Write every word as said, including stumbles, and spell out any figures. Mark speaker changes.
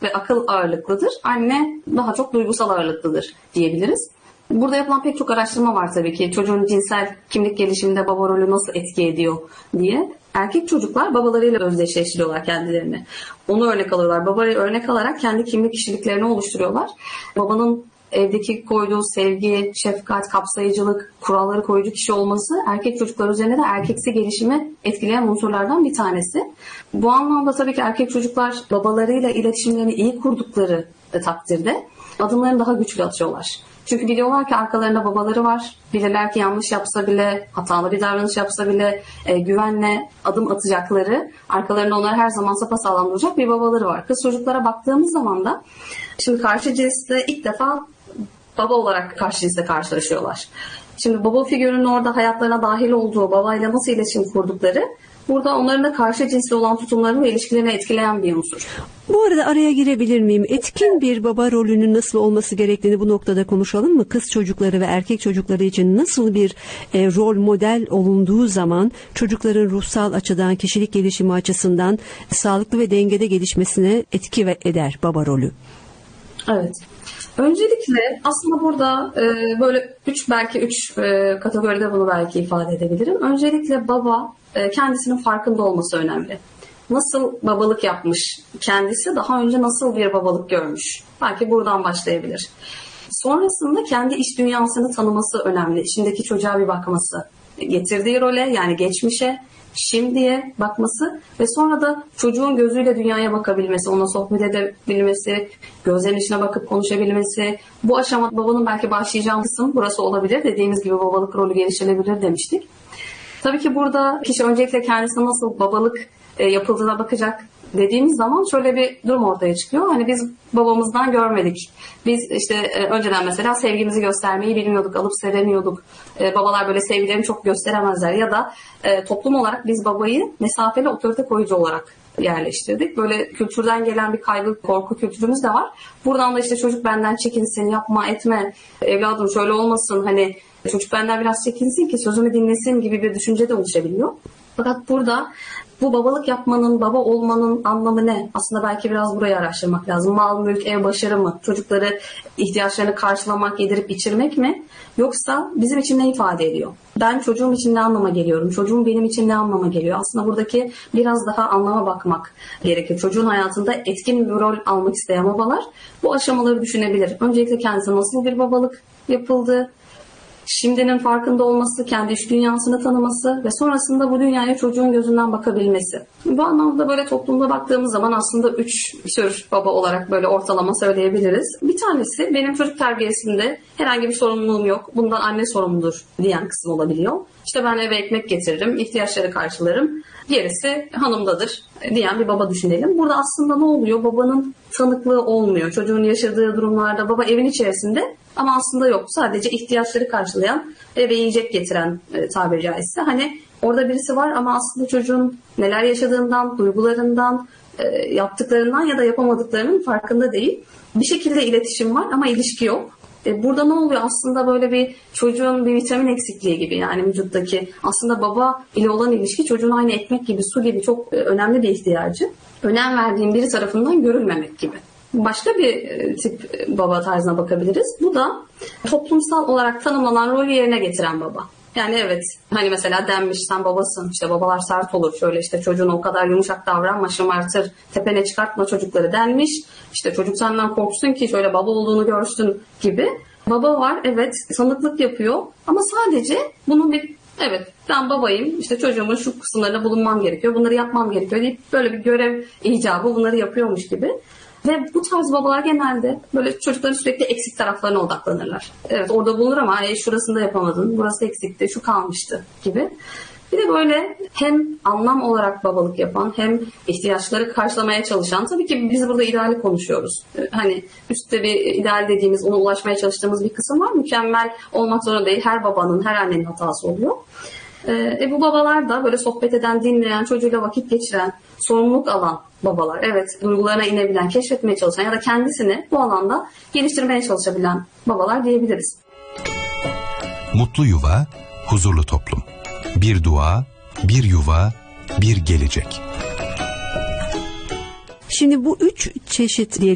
Speaker 1: ve akıl ağırlıklıdır. Anne daha çok duygusal ağırlıklıdır diyebiliriz. Burada yapılan pek çok araştırma var tabii ki. Çocuğun cinsel kimlik gelişiminde baba rolü nasıl etki ediyor diye. Erkek çocuklar babalarıyla özdeşleştiriyorlar kendilerini. Onu örnek alıyorlar. Babayı örnek alarak kendi kimlik kişiliklerini oluşturuyorlar. Babanın evdeki koyduğu sevgi, şefkat, kapsayıcılık, kuralları koyucu kişi olması erkek çocuklar üzerinde de erkeksi gelişimi etkileyen unsurlardan bir tanesi. Bu anlamda tabii ki erkek çocuklar babalarıyla iletişimlerini iyi kurdukları takdirde adımlarını daha güçlü atıyorlar. Çünkü biliyorlar ki arkalarında babaları var. Bilirler ki yanlış yapsa bile, hatalı bir davranış yapsa bile e, güvenle adım atacakları, arkalarında onları her zaman sapasağlam duracak bir babaları var. Kız çocuklara baktığımız zaman da şimdi karşı cinsle ilk defa baba olarak karşı cinsle karşılaşıyorlar. Şimdi baba figürünün orada hayatlarına dahil olduğu, babayla nasıl iletişim kurdukları, burada onların da karşı cinsle olan tutumlarını ve ilişkilerini etkileyen bir unsur.
Speaker 2: Bu arada araya girebilir miyim? Etkin bir baba rolünün nasıl olması gerektiğini bu noktada konuşalım mı? Kız çocukları ve erkek çocukları için nasıl bir e, rol model olunduğu zaman çocukların ruhsal açıdan, kişilik gelişimi açısından sağlıklı ve dengede gelişmesine etki eder baba rolü?
Speaker 1: Evet. Öncelikle aslında burada e, böyle üç belki üç e, kategoride bunu belki ifade edebilirim. Öncelikle baba e, kendisinin farkında olması önemli. Nasıl babalık yapmış kendisi, daha önce nasıl bir babalık görmüş. Belki buradan başlayabilir. Sonrasında kendi iç dünyasını tanıması önemli. İçindeki çocuğa bir bakması. Getirdiği role, yani geçmişe, şimdiye bakması ve sonra da çocuğun gözüyle dünyaya bakabilmesi, ona sohbet edebilmesi, gözlerinin içine bakıp konuşabilmesi. Bu aşama babanın belki başlayacağı kısım burası olabilir. Dediğimiz gibi babalık rolü geliştirilebilir demiştik. Tabii ki burada kişi öncelikle kendisine nasıl babalık yapıldığına bakacak dediğimiz zaman şöyle bir durum ortaya çıkıyor. Hani biz babamızdan görmedik. Biz işte önceden mesela sevgimizi göstermeyi bilmiyorduk, alıp sevemiyorduk. Babalar böyle sevgilerini çok gösteremezler ya da toplum olarak biz babayı mesafeli otorite koyucu olarak yerleştirdik. Böyle kültürden gelen bir kaygı, korku kültürümüz de var. Buradan da işte çocuk benden çekinsin, yapma, etme, evladım şöyle olmasın, hani çocuk benden biraz çekinsin ki sözümü dinlesin gibi bir düşünce de oluşabiliyor. Fakat burada bu babalık yapmanın, baba olmanın anlamı ne? Aslında belki biraz burayı araştırmak lazım. Mal, mülk, ev, başarı mı? Çocukları ihtiyaçlarını karşılamak, yedirip içirmek mi? Yoksa bizim için ne ifade ediyor? Ben çocuğum için ne anlama geliyorum? Çocuğum benim için ne anlama geliyor? Aslında buradaki biraz daha anlama bakmak gerekir. Çocuğun hayatında etkin bir rol almak isteyen babalar bu aşamaları düşünebilir. Öncelikle kendisine nasıl bir babalık yapıldı? Şimdinin farkında olması, kendi iç dünyasını tanıması ve sonrasında bu dünyaya çocuğun gözünden bakabilmesi. Bu anlamda böyle toplumda baktığımız zaman aslında üç tür baba olarak böyle ortalama söyleyebiliriz. Bir tanesi benim çocuk terbiyesinde herhangi bir sorumluluğum yok, bundan anne sorumludur diyen kısım olabiliyor. İşte ben eve ekmek getiririm, ihtiyaçları karşılarım, gerisi hanımdadır diyen bir baba düşünelim. Burada aslında ne oluyor? Babanın tanıklığı olmuyor. Çocuğun yaşadığı durumlarda baba evin içerisinde ama aslında yok. Sadece ihtiyaçları karşılayan, eve yiyecek getiren e, tabiri caizse. Hani orada birisi var ama aslında çocuğun neler yaşadığından, duygularından, e, yaptıklarından ya da yapamadıklarının farkında değil. Bir şekilde iletişim var ama ilişki yok. E, burada ne oluyor? Aslında böyle bir çocuğun bir vitamin eksikliği gibi, yani vücuttaki. Aslında baba ile olan ilişki çocuğun aynı ekmek gibi, su gibi çok e, önemli bir ihtiyacı. Önem verdiğim biri tarafından görülmemek gibi. Başka bir tip baba tarzına bakabiliriz. Bu da toplumsal olarak tanımlanan rolü yerine getiren baba. Yani evet, hani mesela denmiş sen babasın, işte babalar sert olur, şöyle işte çocuğuna o kadar yumuşak davranma, şımartır, tepene çıkartma çocukları denmiş. İşte çocuk senden korksun ki şöyle baba olduğunu görsün gibi. Baba var, evet, tanıklık yapıyor ama sadece bunu bir, evet ben babayım, işte çocuğumun şu kısımlarında bulunmam gerekiyor, bunları yapmam gerekiyor deyip böyle bir görev icabı bunları yapıyormuş gibi. Ve bu tarz babalar genelde böyle çocukların sürekli eksik taraflarına odaklanırlar. Evet orada bulunur ama e, şurasını da yapamadın, burası eksikti, şu kalmıştı gibi. Bir de böyle hem anlam olarak babalık yapan hem ihtiyaçları karşılamaya çalışan, tabii ki biz burada ideali konuşuyoruz. Hani üstte bir ideal dediğimiz, ona ulaşmaya çalıştığımız bir kısım var. Mükemmel olmak zorunda değil. Her babanın, her annenin hatası oluyor. E, bu babalar da böyle sohbet eden, dinleyen, çocuğuyla vakit geçiren, sorumluluk alan babalar. Evet, duygularına inebilen, keşfetmeye çalışan ya da kendisini bu alanda geliştirmeye çalışabilen babalar diyebiliriz.
Speaker 3: Mutlu yuva, huzurlu toplum. Bir dua, bir yuva, bir gelecek.
Speaker 2: Şimdi bu üç çeşit diye